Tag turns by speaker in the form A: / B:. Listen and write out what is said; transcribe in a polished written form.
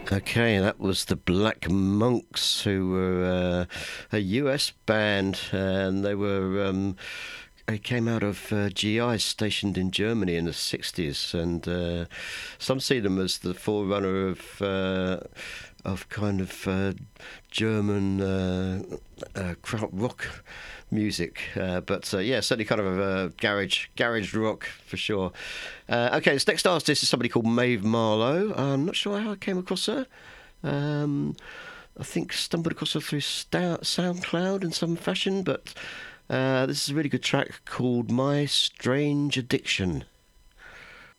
A: Okay, that was the Black Monks, who were a US band, and they came out of GI stationed in Germany in the 60s, and some see them as the forerunner of kind of German krautrock music, but yeah, certainly kind of garage rock for sure. Okay, this next artist is somebody called Maeve Marlowe. I'm not sure how I came across her. Um, I think stumbled across her through SoundCloud in some fashion, but this is a really good track called My Strange Addiction.